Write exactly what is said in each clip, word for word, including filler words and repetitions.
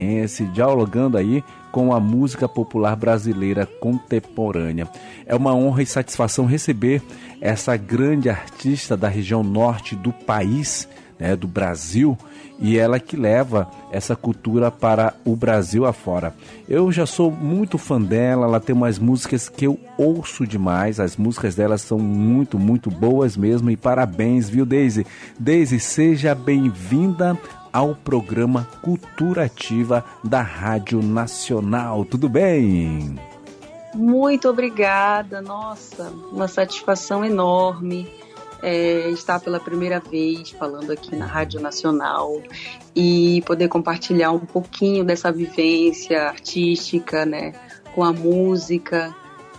dialogando aí com a música popular brasileira contemporânea. É uma honra e satisfação receber essa grande artista da região norte do país, né, do Brasil, e ela que leva essa cultura para o Brasil afora. Eu já sou muito fã dela, ela tem umas músicas que eu ouço demais, as músicas dela são muito, muito boas mesmo, e parabéns, viu, Deise? Deise, seja bem-vinda ao programa Cultura Ativa da Rádio Nacional, tudo bem? Muito obrigada, nossa, uma satisfação enorme. É, estar pela primeira vez falando aqui na Rádio Nacional e poder compartilhar um pouquinho dessa vivência artística, né, com a música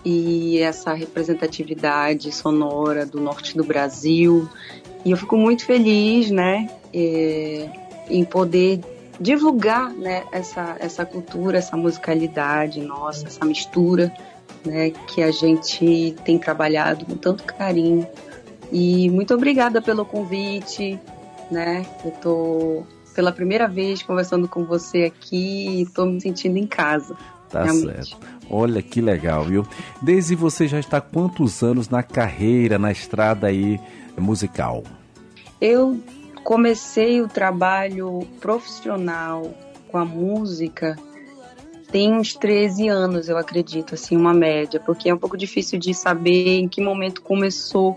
e essa representatividade sonora do norte do Brasil. E eu fico muito feliz, né, é, em poder divulgar, né, essa, essa cultura, essa musicalidade nossa, essa mistura, né, que a gente tem trabalhado com tanto carinho. E muito obrigada pelo convite, né? Eu tô pela primeira vez conversando com você aqui e estou me sentindo em casa. Tá realmente. Certo. Olha que legal, viu? Desde você já está há quantos anos na carreira, na estrada aí musical? Eu comecei o trabalho profissional com a música tem uns treze anos, eu acredito, assim, uma média, porque é um pouco difícil de saber em que momento começou.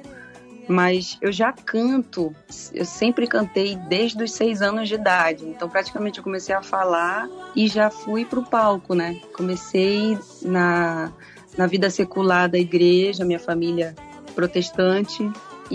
Mas eu já canto, eu sempre cantei desde os seis anos de idade, então praticamente eu comecei a falar e já fui para o palco, né? Comecei na, na vida secular da igreja, minha família protestante,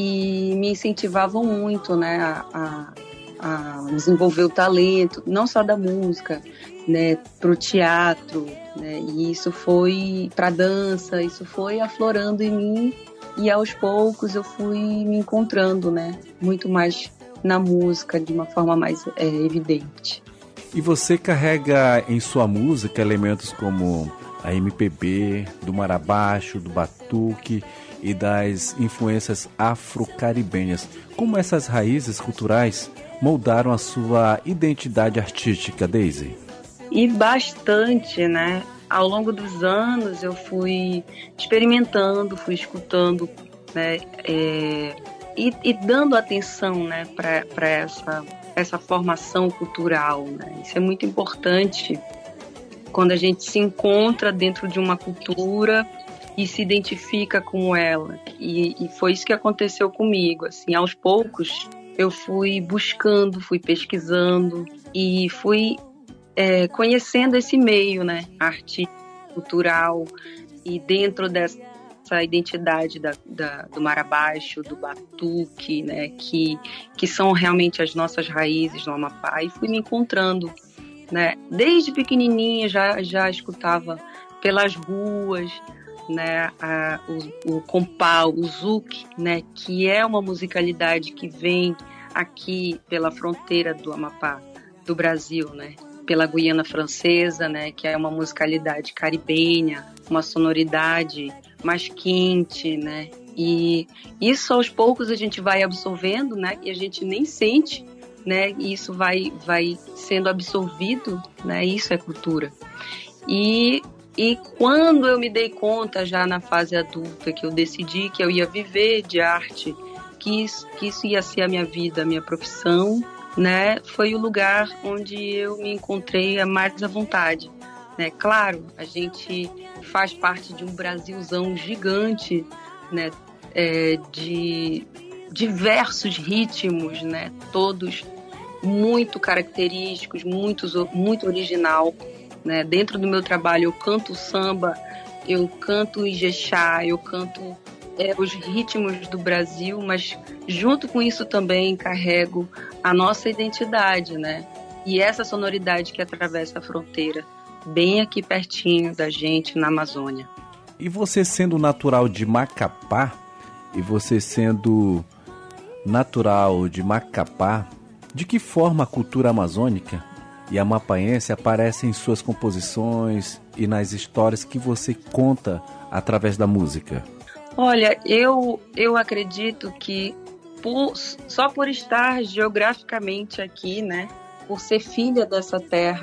e me incentivavam muito, né, a, a, a desenvolver o talento, não só da música, né, para o teatro, né? E isso foi para dança, isso foi aflorando em mim. E aos poucos eu fui me encontrando, né, muito mais na música, de uma forma mais é, evidente. E você carrega em sua música elementos como a M P B, do marabaixo, do batuque e das influências afro-caribenhas. Como essas raízes culturais moldaram a sua identidade artística, Deise? E bastante, né? Ao longo dos anos eu fui experimentando, fui escutando, né, é, e, e dando atenção, né, para essa, essa formação cultural, né? Isso é muito importante quando a gente se encontra dentro de uma cultura e se identifica com ela. E, e foi isso que aconteceu comigo. Assim, aos poucos eu fui buscando, fui pesquisando e fui É, conhecendo esse meio, né, artístico, cultural, e dentro dessa identidade da, da, do marabaixo, do batuque, né, que, que são realmente as nossas raízes no Amapá, e fui me encontrando, né, desde pequenininha já, já escutava pelas ruas, né, a, o, o compau, o zouk, né, que é uma musicalidade que vem aqui pela fronteira do Amapá, do Brasil, né, pela Guiana Francesa, né, que é uma musicalidade caribenha, uma sonoridade mais quente, né, e isso aos poucos a gente vai absorvendo, né, e a gente nem sente, né, e isso vai, vai sendo absorvido, né, isso é cultura. E, e quando eu me dei conta, já na fase adulta, que eu decidi que eu ia viver de arte, que isso, que isso ia ser a minha vida, a minha profissão, né, foi o lugar onde eu me encontrei mais à vontade, né? Claro, a gente faz parte de um Brasilzão gigante, né, é, de diversos ritmos, né, todos muito característicos, muitos, muito original, né? Dentro do meu trabalho eu canto samba, eu canto ijexá, eu canto é, os ritmos do Brasil, mas junto com isso também carrego a nossa identidade, né? E essa sonoridade que atravessa a fronteira, bem aqui pertinho da gente, na Amazônia. E você sendo natural de Macapá, e você sendo natural de Macapá, de que forma a cultura amazônica e amapaense aparece em suas composições e nas histórias que você conta através da música? Olha, eu, eu acredito que por, só por estar geograficamente aqui, né, por ser filha dessa terra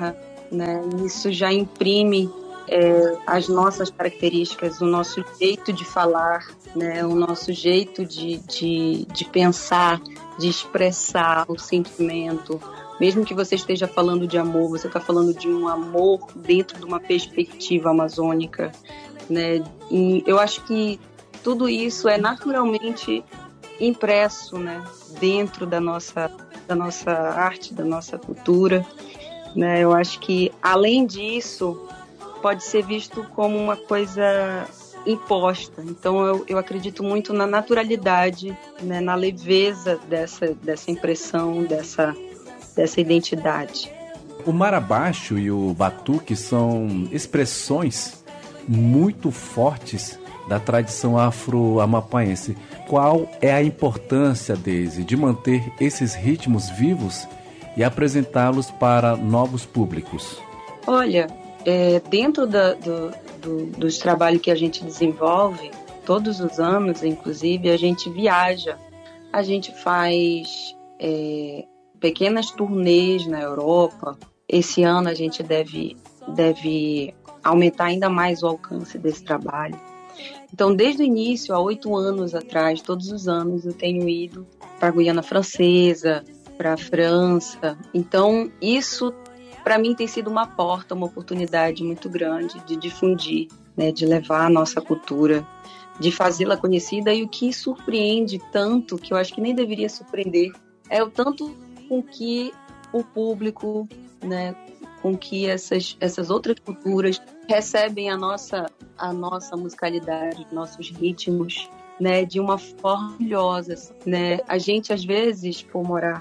né? Isso já imprime é, as nossas características, o nosso jeito de falar, né? O nosso jeito de, de, de pensar, de expressar o sentimento. Mesmo que você esteja falando de amor, você está falando de um amor dentro de uma perspectiva amazônica, né? E eu acho que tudo isso é naturalmente impresso, né? Dentro da nossa, da nossa arte, da nossa cultura, né? Eu acho que, além disso, pode ser visto como uma coisa imposta. Então, eu, eu acredito muito na naturalidade, né? Na leveza dessa, dessa impressão, dessa dessa identidade. O marabaixo e o batuque são expressões muito fortes da tradição afro-amapaense. Qual é a importância, Deise, de manter esses ritmos vivos e apresentá-los para novos públicos? Olha, é, dentro da, do, do, dos trabalhos que a gente desenvolve, todos os anos, inclusive, a gente viaja, a gente faz é, pequenas turnês na Europa. Esse ano a gente deve, deve aumentar ainda mais o alcance desse trabalho. Então, desde o início, há oito anos atrás, todos os anos, eu tenho ido para a Guiana Francesa, para a França. Então, isso, para mim, tem sido uma porta, uma oportunidade muito grande de difundir, né, de levar a nossa cultura, de fazê-la conhecida. E o que surpreende tanto, que eu acho que nem deveria surpreender, é o tanto com que o público, né, com que essas, essas outras culturas recebem a nossa, a nossa musicalidade, nossos ritmos, né, de uma forma maravilhosa, né? A gente, às vezes, por morar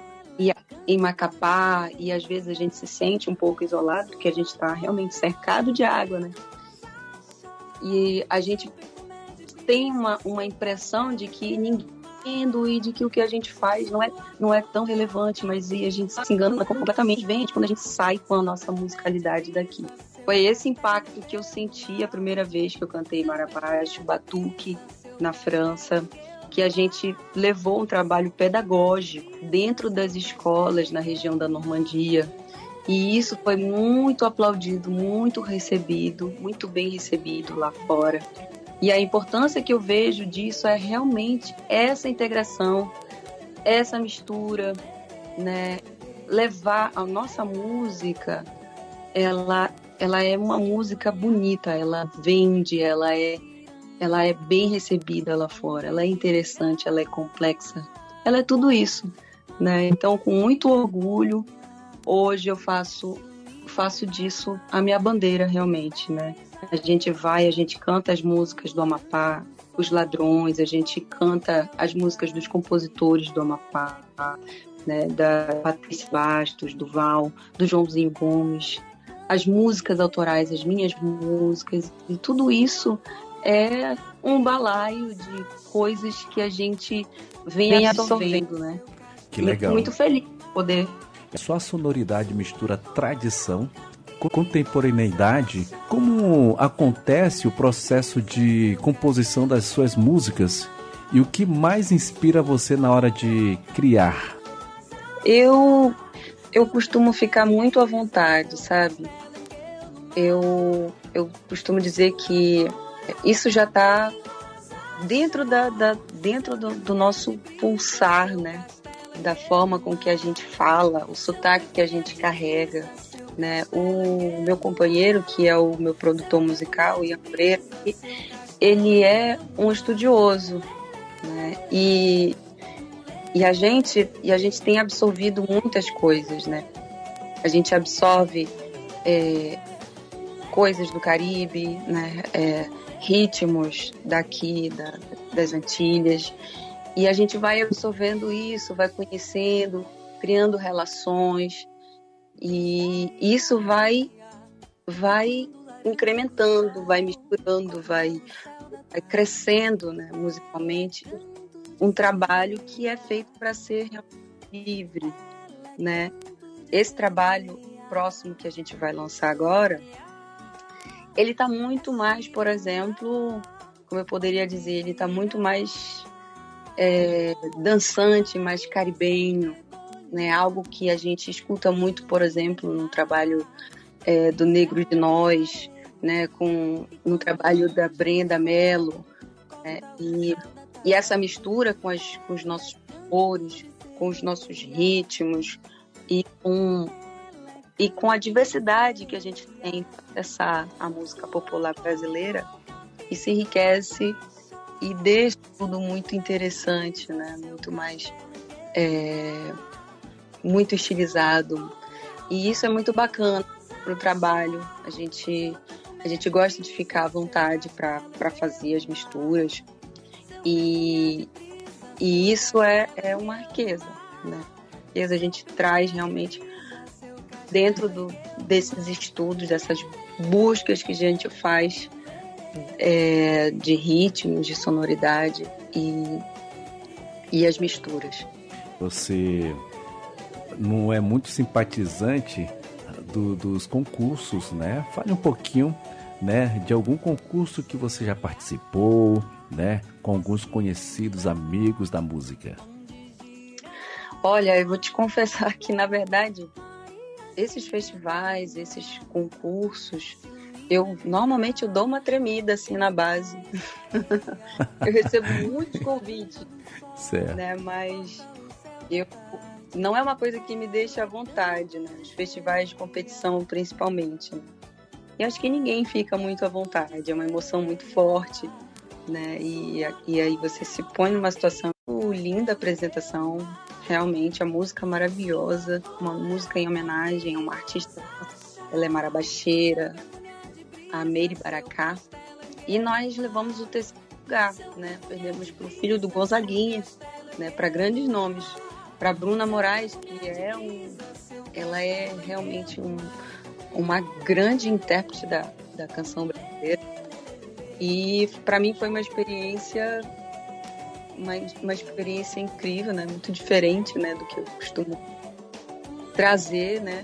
em Macapá, e às vezes a gente se sente um pouco isolado, porque a gente está realmente cercado de água, né? E a gente tem uma, uma impressão de que ninguém e de que o que a gente faz não é, não é tão relevante, mas e a gente se engana completamente vende quando a gente sai com a nossa musicalidade daqui. Foi esse impacto que eu senti a primeira vez que eu cantei Marabaixo, Batuque, na França, que a gente levou um trabalho pedagógico dentro das escolas na região da Normandia, e isso foi muito aplaudido, muito recebido, muito bem recebido lá fora. E a importância que eu vejo disso é realmente essa integração, essa mistura, né? Levar a nossa música, ela, ela é uma música bonita, ela vende, ela é, ela é bem recebida lá fora, ela é interessante, ela é complexa, ela é tudo isso, né? Então, com muito orgulho, hoje eu faço, faço disso a minha bandeira realmente, né? A gente vai, a gente canta as músicas do Amapá, os ladrões, a gente canta as músicas dos compositores do Amapá, né, da Patrícia Bastos, do Val, do Joãozinho Gomes, as músicas autorais, as minhas músicas, e tudo isso é um balaio de coisas que a gente vem, vem absorvendo, né? Que legal. Muito feliz de poder. A sua sonoridade mistura tradição, contemporaneidade. Como acontece o processo de composição das suas músicas e o que mais inspira você na hora de criar? Eu, eu costumo ficar muito à vontade, sabe? Eu, eu costumo dizer que isso já está dentro, da, da, dentro do, do nosso pulsar, né? Da forma com que a gente fala, o sotaque que a gente carrega. Né? O meu companheiro, que é o meu produtor musical, Ian Freire, ele é um estudioso, né? e, e, a gente, e a gente tem absorvido muitas coisas, né? A gente absorve é, coisas do Caribe, né? É, ritmos daqui, da, das Antilhas, e a gente vai absorvendo isso, vai conhecendo, criando relações. E isso vai, vai incrementando, vai misturando, vai, vai crescendo, né, musicalmente, um trabalho que é feito para ser livre, né? Esse trabalho próximo que a gente vai lançar agora, ele está muito mais, por exemplo, como eu poderia dizer, ele está muito mais é, dançante, mais caribenho, né, algo que a gente escuta muito, por exemplo, no trabalho é, do Negro de Nós, né, com no trabalho da Brenda Mello, né, e, e essa mistura com, as, com os nossos cores, com os nossos ritmos e com, e com a diversidade que a gente tem para acessar a música popular brasileira, isso enriquece e deixa tudo muito interessante, né, muito mais é, muito estilizado, e isso é muito bacana para o trabalho. A gente A gente gosta de ficar à vontade para fazer as misturas. E, e isso é, é uma riqueza, né? A gente traz realmente dentro do, desses estudos, dessas buscas que a gente faz é, de ritmos, de sonoridade e, e as misturas. Você não é muito simpatizante do, dos concursos, né? Fale um pouquinho, né, de algum concurso que você já participou, né, com alguns conhecidos amigos da música. Olha, eu vou te confessar que, na verdade, esses festivais, esses concursos, eu normalmente eu dou uma tremida assim na base. Eu recebo muitos convites, certo, né, mas eu não é uma coisa que me deixa à vontade, né? Os festivais de competição, principalmente. Né? E acho que ninguém fica muito à vontade, é uma emoção muito forte, né? E, e aí você se põe numa situação linda, apresentação, realmente, a música maravilhosa, uma música em homenagem a uma artista, ela é marabaxeira, a Meire Baracá, e nós levamos o terceiro lugar, né? Perdemos para o filho do Gonzaguinha, né? Para grandes nomes. Para Bruna Moraes, que é um, ela é realmente um, uma grande intérprete da, da canção brasileira. E para mim foi uma experiência, uma, uma experiência incrível, né? Muito diferente, né, do que eu costumo trazer, né?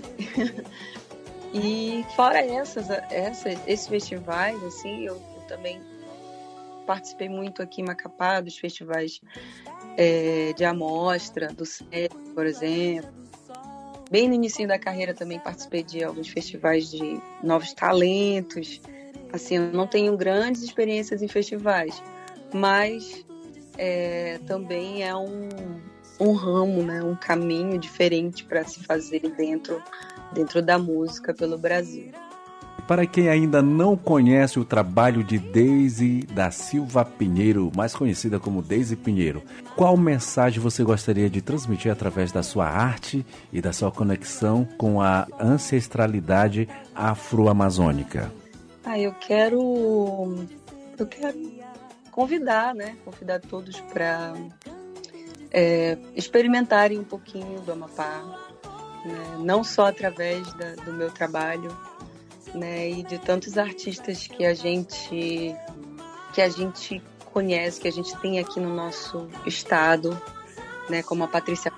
E fora essas, essas, esses festivais, assim, eu, eu também participei muito aqui em Macapá dos festivais é, de amostra, do C E P, por exemplo. Bem no início da carreira também participei de alguns festivais de novos talentos. Assim, eu não tenho grandes experiências em festivais, mas é, também é um, um ramo, né, um caminho diferente para se fazer dentro, dentro da música pelo Brasil. Para quem ainda não conhece o trabalho de Deise da Silva Pinheiro, mais conhecida como Deise Pinheiro, qual mensagem você gostaria de transmitir através da sua arte e da sua conexão com a ancestralidade afro-amazônica? Ah, eu quero, eu quero convidar, né? Convidar todos para é, experimentarem um pouquinho do Amapá, né? Não só através da, do meu trabalho, né, e de tantos artistas que a gente que a gente conhece, que a gente tem aqui no nosso estado, né, como a Patrícia,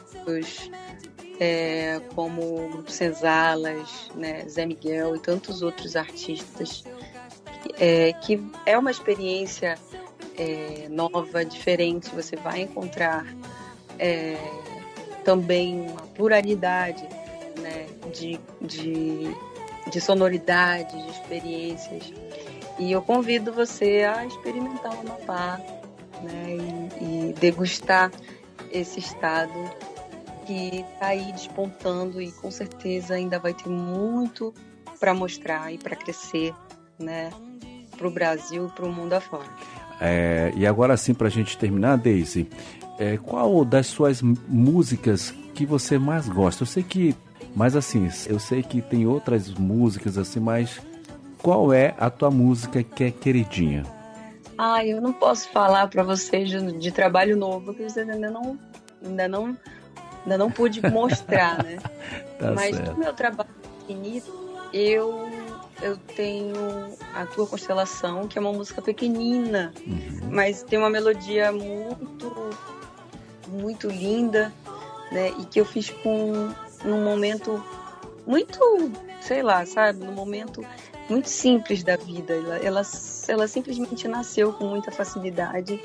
é, como o Grupo Senzalas, né, Zé Miguel e tantos outros artistas, é, que é uma experiência é, nova, diferente. Você vai encontrar é, também uma pluralidade, né, de, de de sonoridade, de experiências. E eu convido você a experimentar o Amapá, né, e, e degustar esse estado que está aí despontando e com certeza ainda vai ter muito para mostrar e para crescer, né, para o Brasil e para o mundo afora. É, e agora sim, para a gente terminar, Deise, é, qual das suas músicas que você mais gosta? Eu sei que Mas assim, eu sei que tem outras músicas assim, mas qual é a tua música que é queridinha? Ah, eu não posso falar para vocês de, de trabalho novo, porque vocês ainda não, ainda não, ainda não pude mostrar, né? Tá, mas certo. No meu trabalho infinito, eu, eu tenho A Tua Constelação, que é uma música pequenina, uhum. mas tem uma melodia muito, muito linda, né? E que eu fiz com num momento muito, sei lá, sabe? Num momento muito simples da vida. Ela, ela, ela simplesmente nasceu com muita facilidade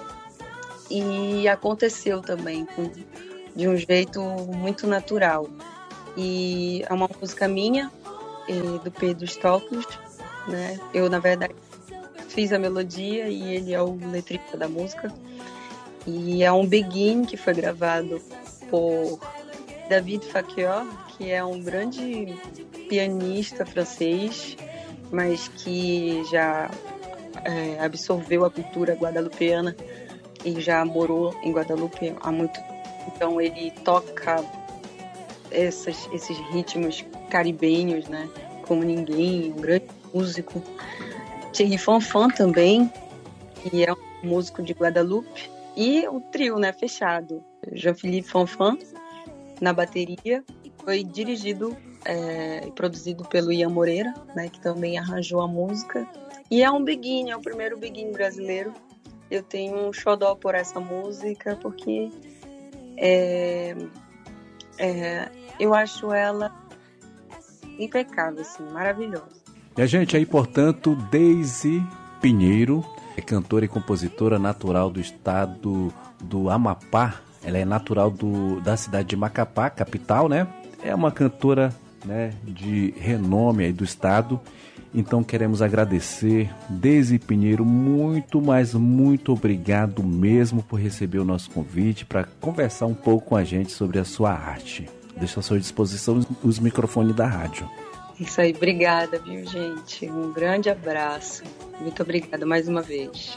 e aconteceu também com, de um jeito muito natural. E é uma música minha, eh, do Pedro Stocos, né? Eu, na verdade, fiz a melodia e ele é o letrista da música. E é um Begin que foi gravado por David Fakior, que é um grande pianista francês, mas que já é, absorveu a cultura guadalupeana e já morou em Guadalupe há muito tempo. Então ele toca essas, esses ritmos caribenhos, né, como ninguém, um grande músico. Thierry Fanfan também, que é um músico de Guadalupe. E o trio, né, fechado. Jean-Philippe Fanfan na bateria. Foi dirigido é, e produzido pelo Ian Moreira, né, que também arranjou a música. E é um Begin, é o primeiro Begin brasileiro. Eu tenho um xodó por essa música, porque é, é, eu acho ela impecável, assim, maravilhosa. E a gente aí, portanto, Deise Pinheiro, é cantora e compositora natural do estado do Amapá. Ela é natural do, da cidade de Macapá, capital, né? É uma cantora, né, de renome aí do estado. Então queremos agradecer, Deise Pinheiro, muito, mas muito obrigado mesmo por receber o nosso convite para conversar um pouco com a gente sobre a sua arte. Deixo à sua disposição os microfones da rádio. Isso aí, obrigada, viu, gente? Um grande abraço. Muito obrigada mais uma vez.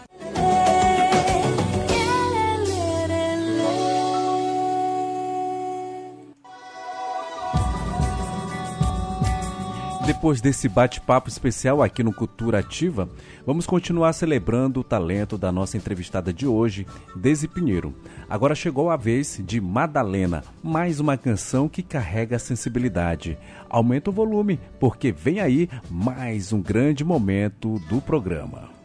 Depois desse bate-papo especial aqui no Cultura Ativa, vamos continuar celebrando o talento da nossa entrevistada de hoje, Deise Pinheiro. Agora chegou a vez de Madalena, mais uma canção que carrega a sensibilidade. Aumenta o volume, porque vem aí mais um grande momento do programa.